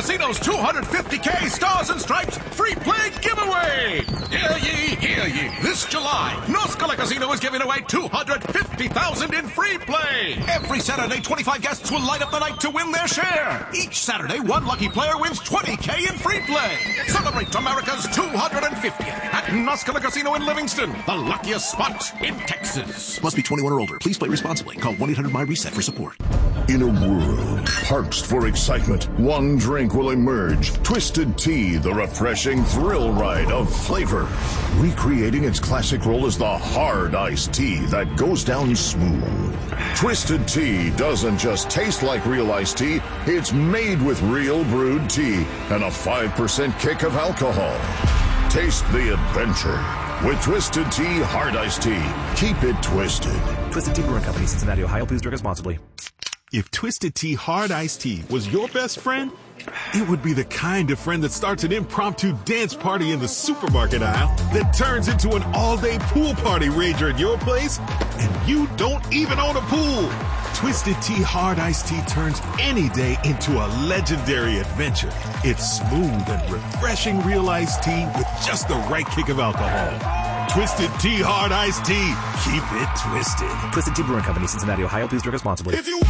Casino's 250K Stars and Stripes free play giveaway. Hear ye, hear ye. This July, Noscala Casino is giving away $250,000 in free play. Every Saturday, 25 guests will light up the night to win their share. Each Saturday, one lucky player wins $20K in free play. Celebrate America's 250th at Noscala Casino in Livingston, the luckiest spot in Texas. Must be 21 or older. Please play responsibly. Call 1-800-MY-RESET for support. In a world parched for excitement, one drink will emerge. Twisted Tea, the refreshing thrill ride of flavor. Recreating its classic role as the hard iced tea that goes down smooth. Twisted Tea doesn't just taste like real iced tea, it's made with real brewed tea and a 5% kick of alcohol. Taste the adventure with Twisted Tea Hard Iced Tea. Keep it twisted. Twisted Tea Brewing Company, Cincinnati, Ohio. Please drink responsibly. If Twisted Tea Hard Iced Tea was your best friend, it would be the kind of friend that starts an impromptu dance party in the supermarket aisle that turns into an all-day pool party rager at your place, and you don't even own a pool. Twisted Tea Hard Iced Tea turns any day into a legendary adventure. It's smooth and refreshing real iced tea with just the right kick of alcohol. Twisted Tea Hard Iced Tea. Keep it twisted. Twisted Tea Brewing Company, Cincinnati, Ohio. Please drink responsibly. If you